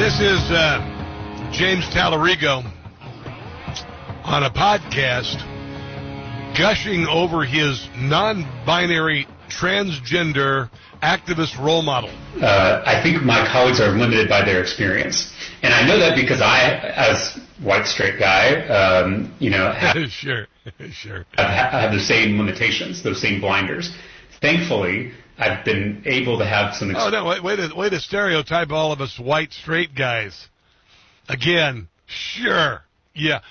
This is James Tallarigo on a podcast gushing over his non-binary transgender activist role model. I think my colleagues are limited by their experience. And I know that because I, as white straight guy, Sure. I have the same limitations, those same blinders. Thankfully, I've been able to have some... Way to stereotype all of us white straight guys. Again, sure. Yeah.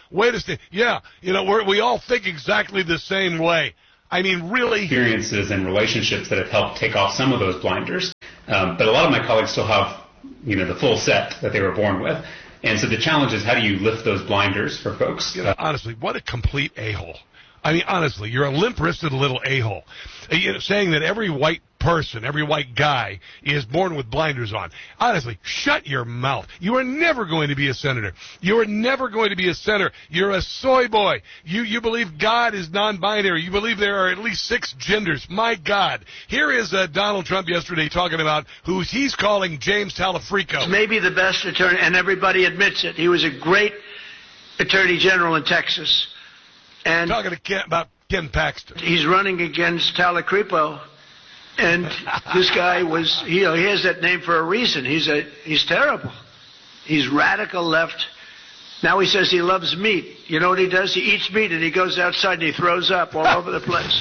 We all think exactly the same way. I mean, really. Experiences and relationships that have helped take off some of those blinders. But a lot of my colleagues still have, the full set that they were born with. And so the challenge is, how do you lift those blinders for folks? Honestly, what a complete a-hole. I mean, honestly, you're a limp-wristed little a-hole. Saying that every white person, every white guy is born with blinders on. Honestly, shut your mouth. You are never going to be a senator. You are never going to be a senator. You're a soy boy. You believe God is non-binary. You believe there are at least 6 genders. My God. Here is Donald Trump yesterday talking about who he's calling James Tallarico. Maybe the best attorney, and everybody admits it. He was a great attorney general in Texas. And talking to about Ken Paxton. He's running against Tallarico, and this guy was, he has that name for a reason. He's terrible. He's radical left. Now he says he loves meat. You know what he does? He eats meat and he goes outside and he throws up all over the place.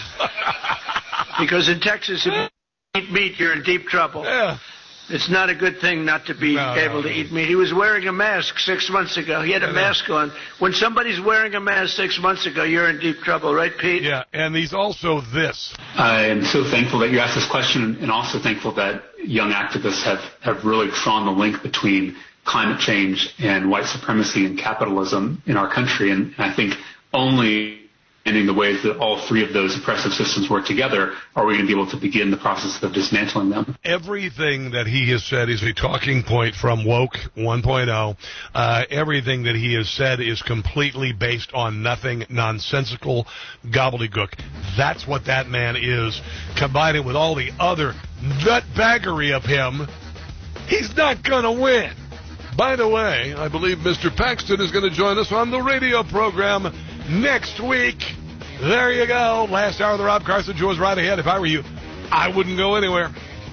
Because in Texas, if you eat meat, you're in deep trouble. Yeah. It's not a good thing not to be able to eat meat. He was wearing a mask 6 months ago. He had a mask on. When somebody's wearing a mask 6 months ago, you're in deep trouble, right, Pete? Yeah, and he's also this. I am so thankful that you asked this question, and also thankful that young activists have really drawn the link between climate change and white supremacy and capitalism in our country. And I think only in the ways that all 3 of those oppressive systems work together are we going to be able to begin the process of dismantling them. Everything that he has said is a talking point from Woke 1.0. Everything that he has said is completely based on nothing, nonsensical gobbledygook. That's what that man is. Combine it with all the other nutbaggery of him, he's not going to win. By the way, I believe Mr. Paxton is going to join us on the radio program next week. There you go. Last hour of the Rob Carson Show is right ahead. If I were you, I wouldn't go anywhere.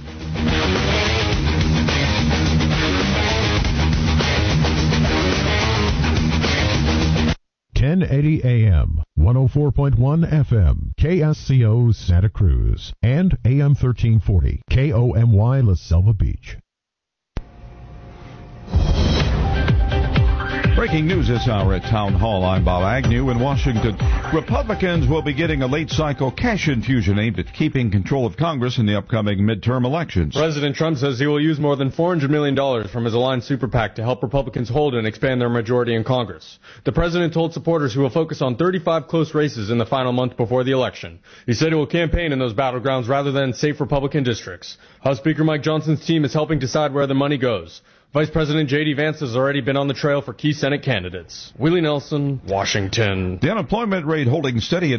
.1080 AM, 104.1 FM, KSCO Santa Cruz, and AM 1340, KOMY La Selva Beach. Breaking news this hour at Town Hall. I'm Bob Agnew in Washington. Republicans will be getting a late-cycle cash infusion aimed at keeping control of Congress in the upcoming midterm elections. President Trump says he will use more than $400 million from his aligned super PAC to help Republicans hold and expand their majority in Congress. The president told supporters he will focus on 35 close races in the final month before the election. He said he will campaign in those battlegrounds rather than safe Republican districts. House Speaker Mike Johnson's team is helping decide where the money goes. Vice President J.D. Vance has already been on the trail for key Senate candidates. Willie Nelson, Washington. The unemployment rate holding steady at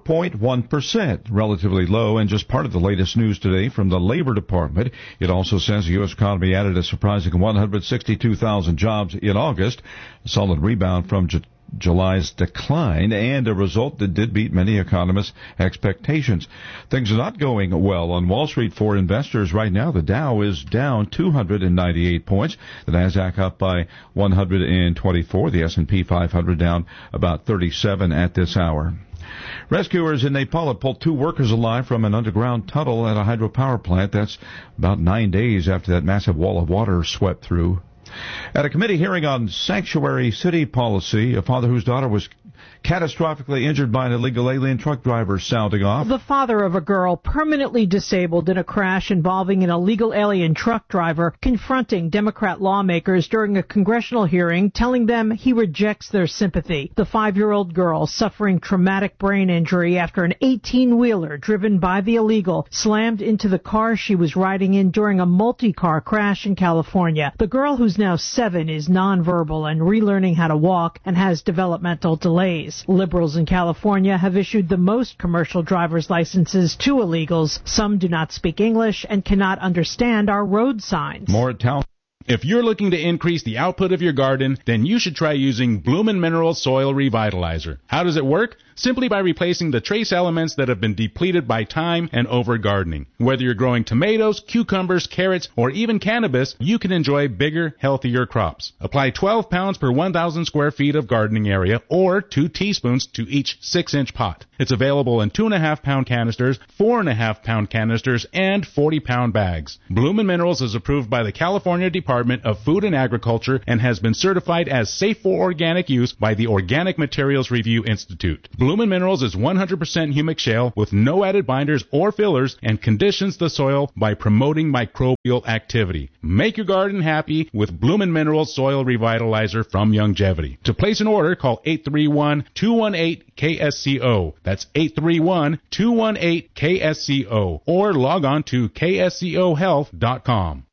4.1%, relatively low, and just part of the latest news today from the Labor Department. It also says the U.S. economy added a surprising 162,000 jobs in August, a solid rebound from July's decline, and a result that did beat many economists' expectations. Things are not going well on Wall Street for investors right now. The Dow is down 298 points. The Nasdaq up by 124. The S&P 500 down about 37 at this hour. Rescuers in Nepal have pulled 2 workers alive from an underground tunnel at a hydropower plant. That's about 9 days after that massive wall of water swept through. At a committee hearing on sanctuary city policy, a father whose daughter was catastrophically injured by an illegal alien truck driver sounding off. The father of a girl permanently disabled in a crash involving an illegal alien truck driver confronting Democrat lawmakers during a congressional hearing, telling them he rejects their sympathy. The 5-year-old girl suffering traumatic brain injury after an 18-wheeler driven by the illegal slammed into the car she was riding in during a multi-car crash in California. The girl, who's now 7, is nonverbal and relearning how to walk and has developmental delays. Liberals in California have issued the most commercial driver's licenses to illegals. Some do not speak English and cannot understand our road signs. More at Town If you're looking to increase the output of your garden, then you should try using Bloomin' Minerals Soil Revitalizer. How does it work? Simply by replacing the trace elements that have been depleted by time and over-gardening. Whether you're growing tomatoes, cucumbers, carrots, or even cannabis, you can enjoy bigger, healthier crops. Apply 12 pounds per 1,000 square feet of gardening area, or 2 teaspoons to each 6-inch pot. It's available in 2.5-pound canisters, 4.5-pound canisters, and 40-pound bags. Bloomin' Minerals is approved by the California Department of Food and Agriculture and has been certified as safe for organic use by the Organic Materials Review Institute. Bloomin' Minerals is 100% humic shale with no added binders or fillers and conditions the soil by promoting microbial activity. Make your garden happy with Bloomin' Minerals Soil Revitalizer from Longevity. To place an order, call 831-218-KSCO. That's 831-218-KSCO. Or log on to kscohealth.com.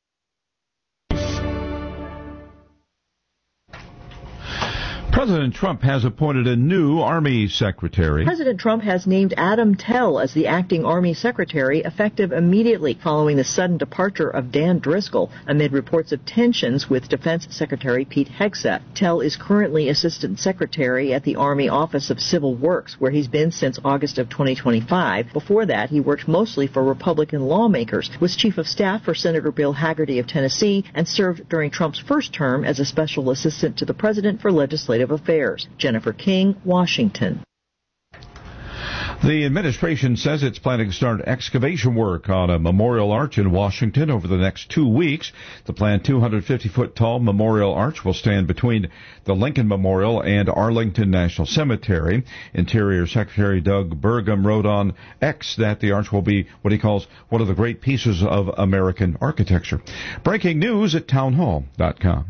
President Trump has appointed a new Army Secretary. President Trump has named Adam Tell as the acting Army Secretary, effective immediately following the sudden departure of Dan Driscoll amid reports of tensions with Defense Secretary Pete Hegseth. Tell is currently Assistant Secretary at the Army Office of Civil Works, where he's been since August of 2025. Before that, he worked mostly for Republican lawmakers, was Chief of Staff for Senator Bill Hagerty of Tennessee, and served during Trump's first term as a Special Assistant to the President for Legislative Affairs. Jennifer King, Washington. The administration says it's planning to start excavation work on a memorial arch in Washington over the next 2 weeks. The planned 250-foot-tall memorial arch will stand between the Lincoln Memorial and Arlington National Cemetery. Interior Secretary Doug Burgum wrote on X that the arch will be what he calls one of the great pieces of American architecture. Breaking news at townhall.com.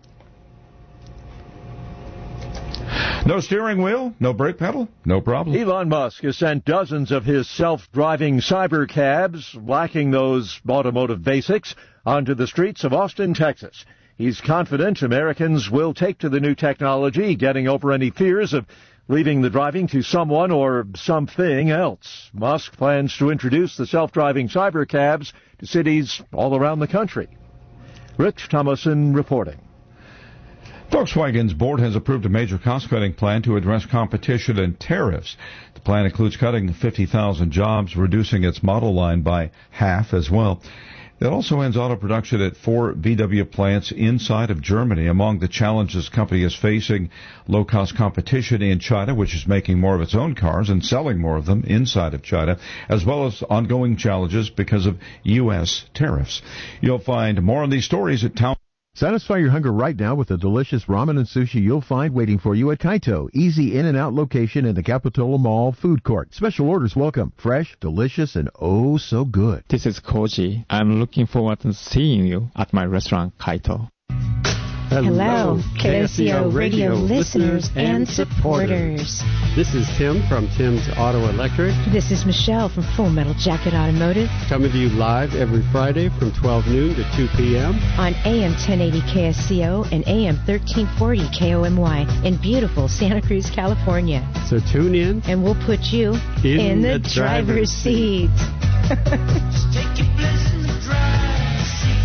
No steering wheel, no brake pedal, no problem. Elon Musk has sent dozens of his self-driving cyber cabs, lacking those automotive basics, onto the streets of Austin, Texas. He's confident Americans will take to the new technology, getting over any fears of leaving the driving to someone or something else. Musk plans to introduce the self-driving cyber cabs to cities all around the country. Rich Thomason reporting. Volkswagen's board has approved a major cost-cutting plan to address competition and tariffs. The plan includes cutting 50,000 jobs, reducing its model line by half as well. It also ends auto production at 4 VW plants inside of Germany. Among the challenges the company is facing, low-cost competition in China, which is making more of its own cars and selling more of them inside of China, as well as ongoing challenges because of U.S. tariffs. You'll find more on these stories at Town. Satisfy your hunger right now with the delicious ramen and sushi you'll find waiting for you at Kaito. Easy in and out location in the Capitola Mall food court. Special orders welcome. Fresh, delicious, and oh so good. This is Koji. I'm looking forward to seeing you at my restaurant Kaito. Hello, KSCO radio listeners and supporters. This is Tim from Tim's Auto Electric. This is Michelle from Full Metal Jacket Automotive. Coming to you live every Friday from 12 noon to 2 p.m. on AM 1080 KSCO and AM 1340 KOMY in beautiful Santa Cruz, California. So tune in. And we'll put you in the driver's seat. Just take your place in the driver's seat.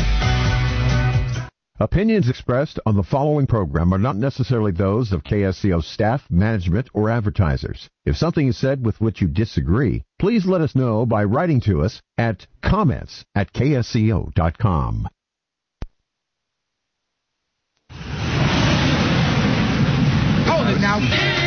Opinions expressed on the following program are not necessarily those of KSCO staff, management, or advertisers. If something is said with which you disagree, please let us know by writing to us at comments@ksco.com. Hold it now.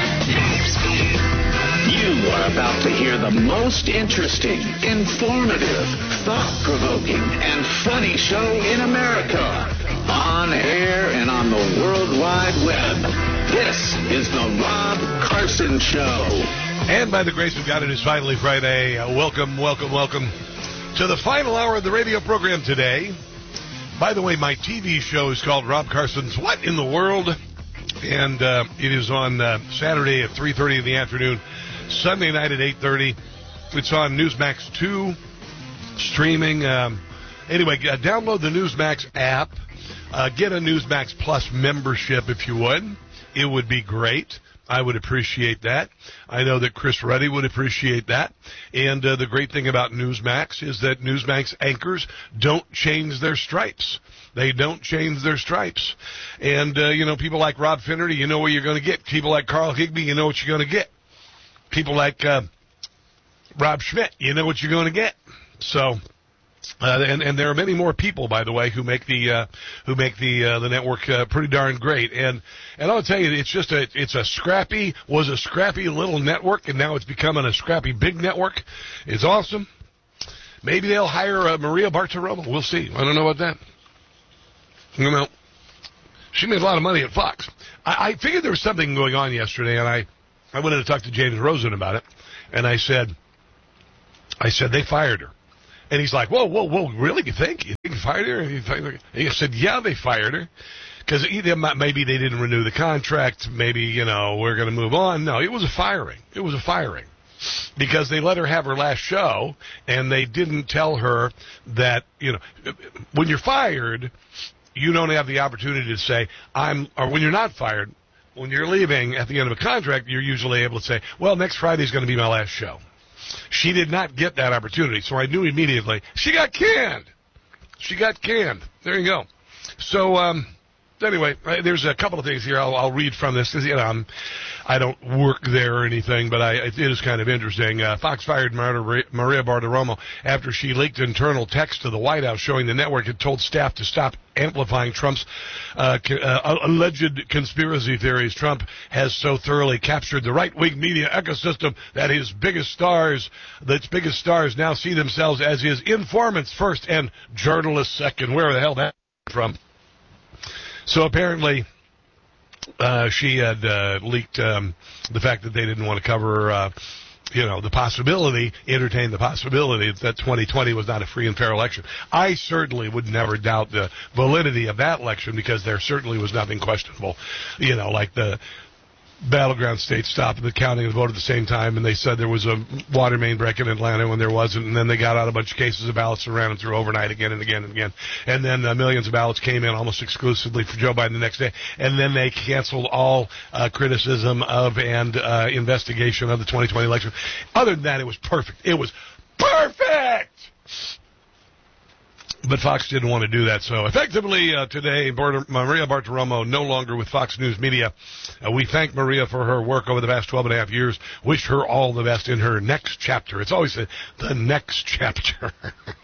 You are about to hear the most interesting, informative, thought-provoking, and funny show in America. On air and on the World Wide Web. This is the Rob Carson Show. And by the grace of God, it is finally Friday. Welcome to the final hour of the radio program today. By the way, my TV show is called Rob Carson's What in the World? And it is on Saturday at 3:30 in the afternoon, Sunday night at 8:30. It's on Newsmax 2, streaming. Anyway, download the Newsmax app. Get a Newsmax Plus membership if you would. It would be great. I would appreciate that. I know that Chris Ruddy would appreciate that. And the great thing about Newsmax is that Newsmax anchors don't change their stripes. They don't change their stripes. And, people like Rob Finnerty, you know what you're going to get. People like Carl Higbee, you know what you're going to get. People like Rob Schmidt, you know what you're going to get. So... and there are many more people, by the way, who make the network pretty darn great. And I'll tell you, it's a scrappy little network, and now it's becoming a scrappy big network. It's awesome. Maybe they'll hire Maria Bartiromo. We'll see. I don't know about that. She made a lot of money at Fox. I figured there was something going on yesterday, and I went in to talk to James Rosen about it, and I said they fired her. And he's like, whoa, really? You think you fired her? And he said, yeah, they fired her. Because maybe they didn't renew the contract. Maybe, we're going to move on. No, it was a firing. It was a firing. Because they let her have her last show, and they didn't tell her that, when you're fired, you don't have the opportunity to say, or when you're not fired, when you're leaving at the end of a contract, you're usually able to say, well, next Friday's going to be my last show. She did not get that opportunity, so I knew immediately she got canned. There you go. So, anyway, there's a couple of things here I'll read from this because I don't work there or anything, but it is kind of interesting. Fox fired Maria Bartiromo after she leaked internal text to the White House showing the network had told staff to stop amplifying Trump's alleged conspiracy theories. Trump has so thoroughly captured the right-wing media ecosystem that its biggest stars now see themselves as his informants first and journalists second. Where the hell that from? So apparently, she had leaked the fact that they didn't want to cover, entertain the possibility that 2020 was not a free and fair election. I certainly would never doubt the validity of that election because there certainly was nothing questionable, like the battleground states stopped the counting and vote at the same time, and they said there was a water main break in Atlanta when there wasn't, and then they got out a bunch of cases of ballots and ran them through overnight again and again and again. And then millions of ballots came in almost exclusively for Joe Biden the next day, and then they canceled all criticism of and investigation of the 2020 election. Other than that, it was perfect. It was perfect! But Fox didn't want to do that, so effectively today, Maria Bartiromo no longer with Fox News Media. We thank Maria for her work over the past 12 and a half years. Wish her all the best in her next chapter. It's always the next chapter.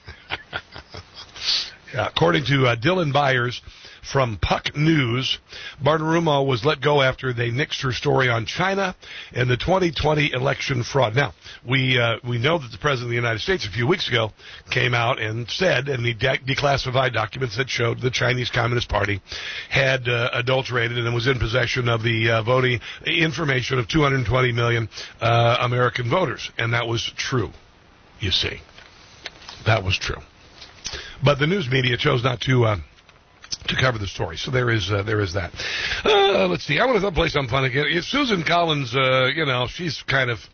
Yeah, according to Dylan Byers from Puck News, Bartiromo was let go after they nixed her story on China and the 2020 election fraud. Now, we know that the President of the United States a few weeks ago came out and said, and he declassified documents that showed the Chinese Communist Party had adulterated and was in possession of the voting information of 220 million American voters. And that was true, you see. That was true. But the news media chose not to cover the story. So there is that. Let's see. I want to play something fun again. Susan Collins, she's kind of,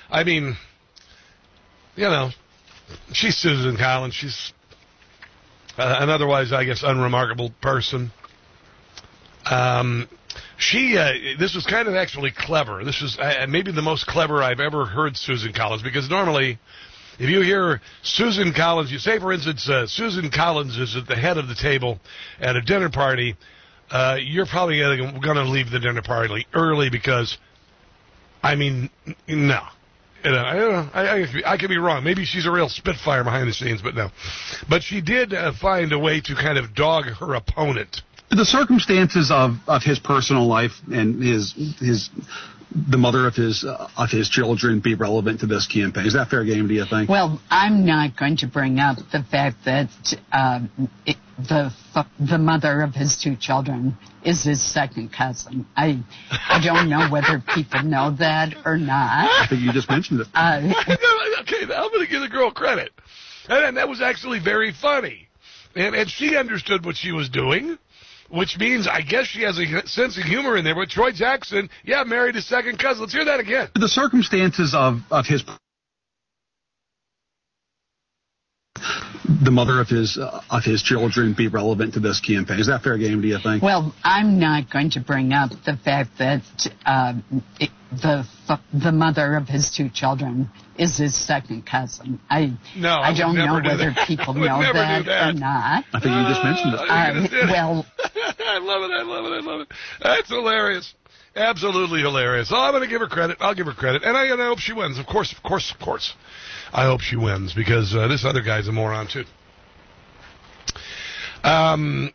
she's Susan Collins. She's an otherwise, I guess, unremarkable person. This was kind of actually clever. This was maybe the most clever I've ever heard Susan Collins, because normally, if you hear Susan Collins, you say, for instance, Susan Collins is at the head of the table at a dinner party, you're probably going to leave the dinner party early because, no. I could be wrong. Maybe she's a real spitfire behind the scenes, but no. But she did find a way to kind of dog her opponent. The circumstances of his personal life and the mother of his children be relevant to this campaign. Is that fair game, do you think? Well, I'm not going to bring up the fact that the mother of his two children is his second cousin. I don't know whether people know that or not. I think you just mentioned it. Okay, I'm going to give the girl credit. And that was actually very funny. And she understood what she was doing, which means I guess she has a sense of humor in there. But Troy Jackson, married his second cousin. Let's hear that again. The circumstances of his the mother of his children be relevant to this campaign? Is that fair game, do you think? Well, I'm not going to bring up the fact that the mother of his two children is his second cousin. I don't know whether people know that or not. I think you just mentioned it. Well, I love it. That's hilarious. Absolutely hilarious. Oh, I'm going to give her credit. I'll give her credit. And I hope she wins. Of course. I hope she wins because this other guy's a moron, too. Found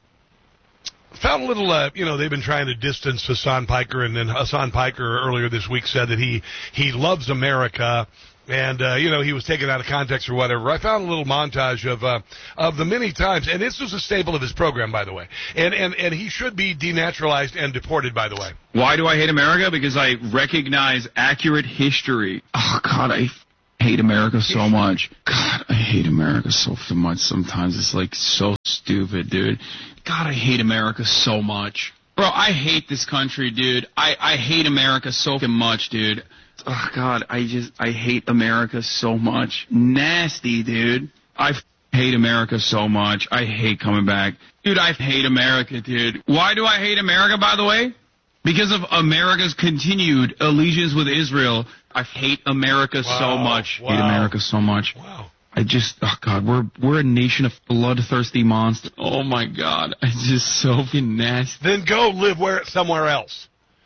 a little, they've been trying to distance Hassan Piker, and then Hassan Piker earlier this week said that he loves America, and, he was taken out of context or whatever. I found a little montage of the many times, and this was a staple of his program, by the way, and he should be denaturalized and deported, by the way. Why do I hate America? Because I recognize accurate history. Oh, God, I hate America so much. God, I hate America so much. Sometimes it's like so stupid, dude. God, I hate America so much. Bro, I hate this country, dude. I hate America so much, dude. Oh, God, I hate America so much. Nasty, dude. I hate America so much. I hate coming back. Dude, I hate America, dude. Why do I hate America, by the way? Because of America's continued allegiance with Israel. I hate America so much. Wow. Hate America so much. Wow. God, we're a nation of bloodthirsty monsters. Oh my God, it's just so nasty. Then go live somewhere else.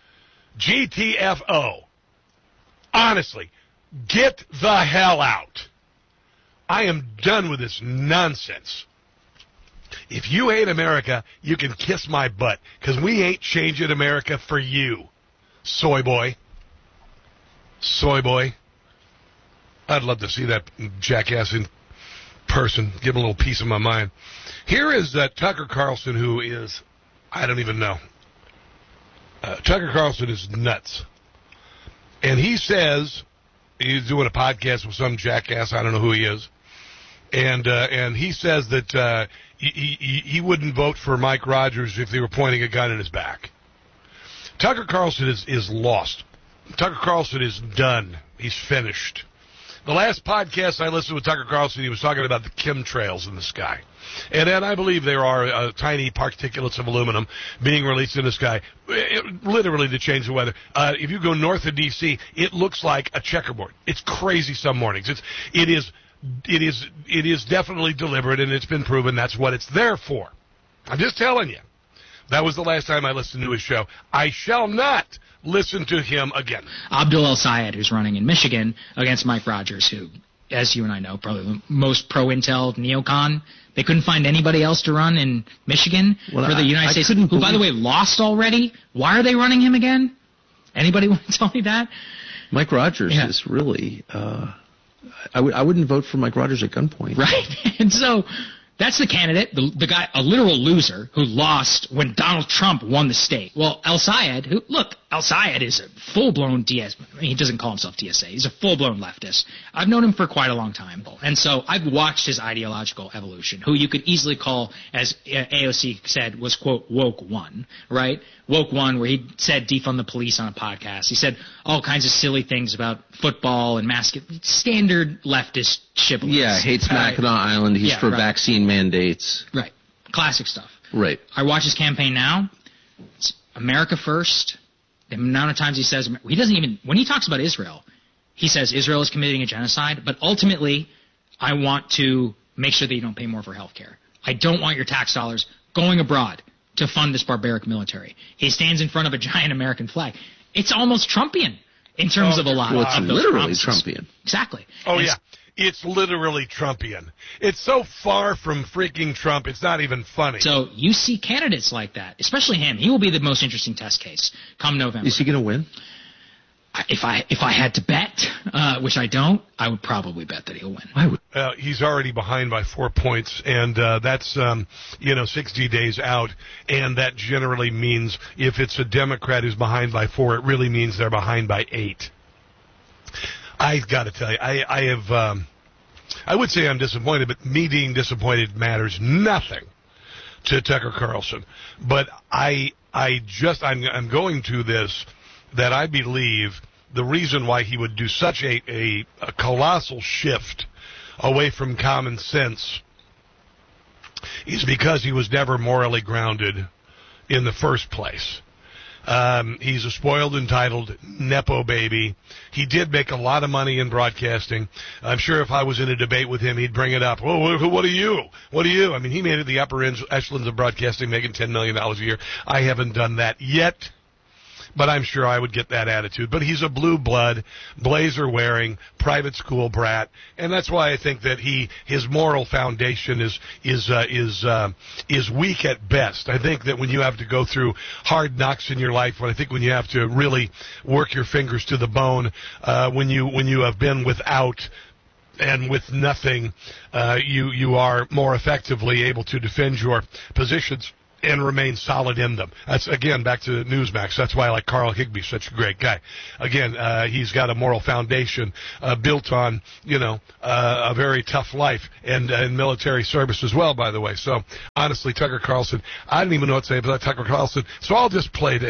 GTFO. Honestly, get the hell out. I am done with this nonsense. If you hate America, you can kiss my butt, because we ain't changing America for you, soy boy. Soy boy. I'd love to see that jackass in person. Give him a little piece of my mind. Here is Tucker Carlson, who is, I don't even know. Tucker Carlson is nuts. And he says, he's doing a podcast with some jackass, I don't know who he is. And he says that he wouldn't vote for Mike Rogers if they were pointing a gun in his back. Tucker Carlson is lost. Tucker Carlson is done. He's finished. The last podcast I listened with Tucker Carlson, he was talking about the chemtrails in the sky. And I believe there are tiny particulates of aluminum being released in the sky, literally to change the weather. If you go north of D.C., it looks like a checkerboard. It's crazy some mornings. It is definitely deliberate, and it's been proven that's what it's there for. I'm just telling you. That was the last time I listened to his show. I shall not listen to him again. Abdul El-Sayed, who's running in Michigan against Mike Rogers, who, as you and I know, probably the most pro-intel neocon. They couldn't find anybody else to run in Michigan for the United States, who, by the way, lost already. Why are they running him again? Anybody want to tell me that? Mike Rogers is really... I wouldn't vote for Mike Rogers at gunpoint. Right. And so... that's the candidate, the guy, a literal loser, who lost when Donald Trump won the state. Well, El-Sayed, El-Sayed is a full-blown he doesn't call himself DSA. He's a full-blown leftist. I've known him for quite a long time. And so I've watched his ideological evolution, who you could easily call, as AOC said, was, quote, woke one, right? Woke one, where he said defund the police on a podcast. He said all kinds of silly things about football and standard leftist shibboleths. Yeah, hates Mackinac Island. He's for vaccine mandates. Right. Classic stuff. Right. I watch his campaign now. It's America first. The amount of times he says, he doesn't even, when he talks about Israel, he says Israel is committing a genocide, but ultimately, I want to make sure that you don't pay more for health care. I don't want your tax dollars going abroad to fund this barbaric military. He stands in front of a giant American flag. It's almost Trumpian in terms of a lot of those it's literally promises. Trumpian. Exactly. Oh, yeah. It's literally Trumpian. It's so far from freaking Trump, it's not even funny. So you see candidates like that, especially him. He will be the most interesting test case come November. Is he going to win? If I had to bet, which I don't, I would probably bet that he'll win. I would. He's already behind by 4 points, and that's 60 days out. And that generally means if it's a Democrat who's behind by 4, it really means they're behind by 8. I've got to tell you, I would say I'm disappointed, but me being disappointed matters nothing to Tucker Carlson. But I'm going to this, that I believe the reason why he would do such a colossal shift away from common sense is because he was never morally grounded in the first place. He's a spoiled, entitled Nepo baby. He did make a lot of money in broadcasting. I'm sure if I was in a debate with him, he'd bring it up. Well, what are you? What are you? I mean, he made it the upper echelons of broadcasting, making $10 million a year. I haven't done that yet, but I'm sure I would get that attitude. But he's a blue blood, blazer-wearing, private school brat, and that's why I think that his moral foundation is weak at best. I think that when you have to go through hard knocks in your life, when you have to really work your fingers to the bone, when you have been without and with nothing, you are more effectively able to defend your positions and remain solid in them. That's, again, back to Newsmax. That's why I like Carl Higbee, such a great guy. Again, he's got a moral foundation built on, a very tough life and military service as well, by the way. So, honestly, Tucker Carlson, I don't even know what to say about Tucker Carlson, so I'll just play this.